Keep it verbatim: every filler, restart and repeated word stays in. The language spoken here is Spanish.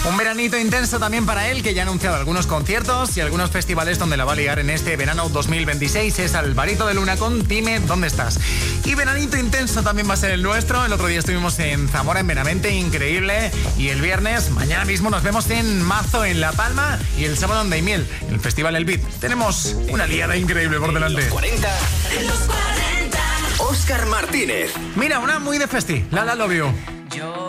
Un veranito intenso también para él, que ya ha anunciado algunos conciertos y algunos festivales donde la va a liar en este verano dos mil veintiséis. Es Alvarito de Luna con Dime Dónde Estás. Y veranito intenso también va a ser el nuestro. El otro día estuvimos en Zamora, en Benavente, increíble. Y el viernes, mañana mismo, nos vemos en Mazo, en La Palma. Y el sábado en Daimiel, en el Festival El Beat. Tenemos una liada increíble por delante. Los cuarenta. Los cuarenta. Óscar Martínez. Mira, una muy de festi. Lala Love You. Yo